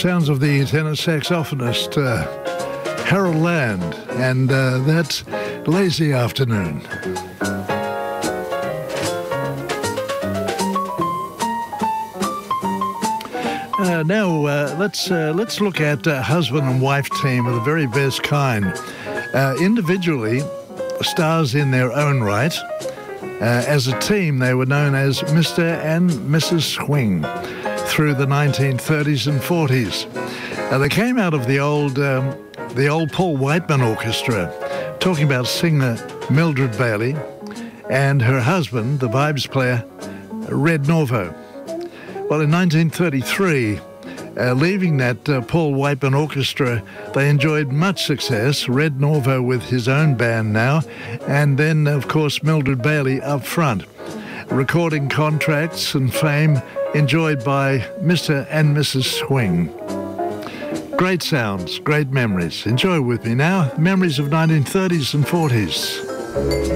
Sounds of the tenor saxophonist Harold Land, and that's Lazy Afternoon. Let's look at husband and wife team of the very best kind. Individually, stars in their own right. As a team, they were known as Mr. and Mrs. Swing through the 1930s and 40s. They came out of the old Paul Whiteman Orchestra, talking about singer Mildred Bailey and her husband, the vibes player, Red Norvo. Well, in 1933, leaving that Paul Whiteman Orchestra, they enjoyed much success, Red Norvo with his own band now, and then, of course, Mildred Bailey up front. Recording contracts and fame enjoyed by Mr. and Mrs. Swing. Great sounds, great memories. Enjoy with me now, memories of 1930s and 40s.